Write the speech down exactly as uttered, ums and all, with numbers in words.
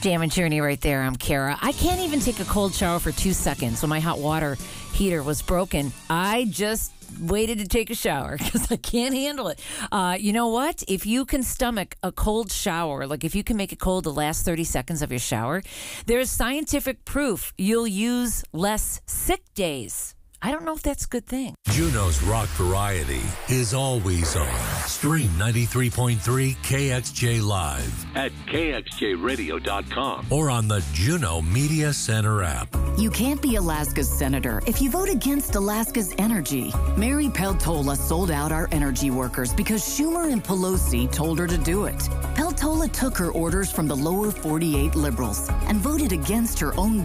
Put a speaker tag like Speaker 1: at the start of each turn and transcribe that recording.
Speaker 1: Jam and Journey right there. I'm Kara. I can't even take a cold shower for two seconds. When my hot water heater was broken, I just waited to take a shower because I can't handle it. Uh, you know what? If you can stomach a cold shower, like if you can make it cold the last thirty seconds of your shower, there's scientific proof you'll use less sick days. I don't know if that's a good thing.
Speaker 2: Juneau's Rock Variety is always on. Stream ninety-three point three K X J Live
Speaker 3: at K X J radio dot com
Speaker 2: or on the Juneau Media Center app.
Speaker 4: You can't be Alaska's senator if you vote against Alaska's energy. Mary Peltola sold out our energy workers because Schumer and Pelosi told her to do it. Peltola took her orders from the lower forty-eight liberals and voted against her own